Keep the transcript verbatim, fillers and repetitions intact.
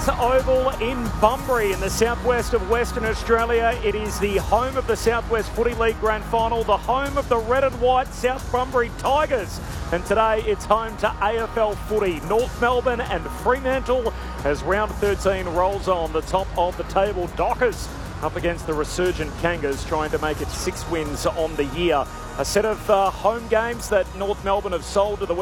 Oval in Bunbury in the southwest of Western Australia. It is the home of the Southwest Footy League Grand Final, the home of the red and white South Bunbury Tigers. And today it's home to A F L footy. North Melbourne and Fremantle as round thirteen rolls on. The top of the table, Dockers up against the resurgent Kangas, trying to make it six wins on the year. A set of uh, home games that North Melbourne have sold to the